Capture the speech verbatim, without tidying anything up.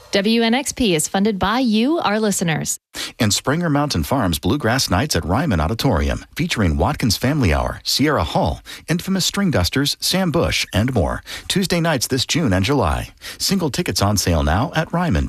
W N X P is funded by you, our listeners. And Springer Mountain Farms Bluegrass Nights at Ryman Auditorium, featuring Watkins Family Hour, Sierra Hull, Infamous String Dusters, Sam Bush, and more. Tuesday nights this June and July. Single tickets on sale now at Ryman.